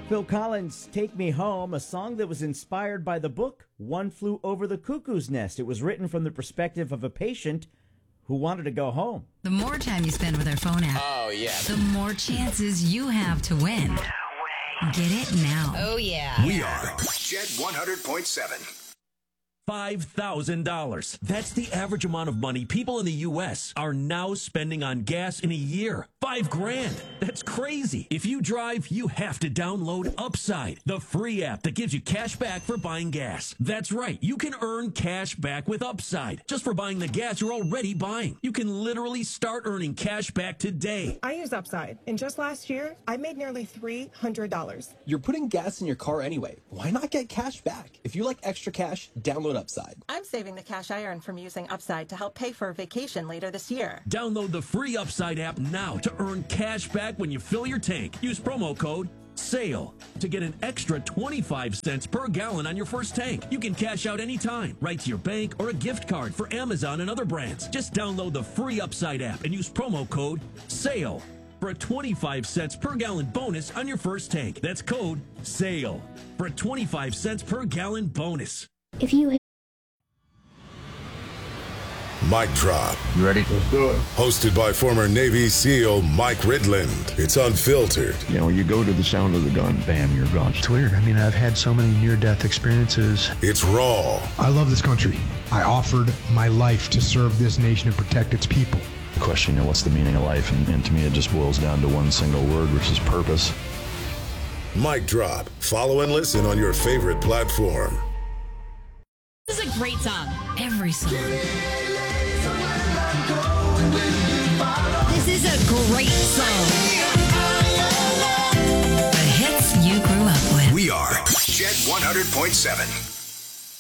Phil Collins' Take Me Home, a song that was inspired by the book One Flew Over the Cuckoo's Nest. It was written from the perspective of a patient who wanted to go home. The more time you spend with our phone app, the more chances you have to win. No way. Get it now. Oh, yeah. We are Jet 100.7. $5,000. That's the average amount of money people in the U.S. are now spending on gas in a year. $5,000. That's crazy. If you drive, you have to download Upside, the free app that gives you cash back for buying gas. That's right. You can earn cash back with Upside just for buying the gas you're already buying. You can literally start earning cash back today. I use Upside, and just last year, I made nearly $300. You're putting gas in your car anyway. Why not get cash back? If you like extra cash, download Upside. I'm saving the cash I earn from using Upside to help pay for a vacation later this year. Download the free Upside app now to earn cash back when you fill your tank. Use promo code SALE to get an extra 25 cents per gallon on your first tank. You can cash out anytime, right to your bank or a gift card for Amazon and other brands. Just download the free Upside app and use promo code SALE for a 25 cents per gallon bonus on your first tank. That's code SALE for a 25 cents per gallon bonus. If you Mic Drop. You ready? Let's do it. Hosted by former Navy SEAL Mike Ridland. It's unfiltered. You know, you go to the sound of the gun, bam, you're gone. It's weird. I mean, I've had so many near-death experiences. It's raw. I love this country. I offered my life to serve this nation and protect its people. The question, you know, what's the meaning of life? And to me, it just boils down to one single word, which is purpose. Mic Drop. Follow and listen on your favorite platform. This is a great song. Every song. This is a great song. The hits you grew up with. We are Jet 100.7.